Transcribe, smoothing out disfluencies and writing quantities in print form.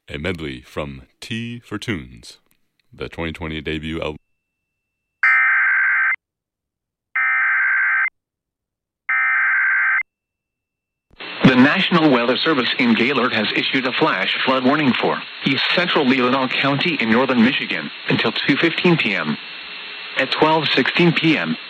a medley from T for Tunes, the 2020 debut album. The National Weather Service in Gaylord has issued a flash flood warning for east central Leelanau County in northern Michigan until 2:15 p.m. At 12:16 p.m.,